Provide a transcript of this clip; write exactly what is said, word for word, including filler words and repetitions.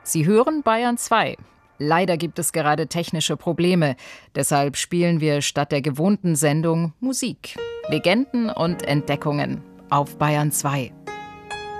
Sie hören Bayern zwei. Leider gibt es gerade technische Probleme. Deshalb spielen wir statt der gewohnten Sendung Musik. Legenden und Entdeckungen auf Bayern zwei.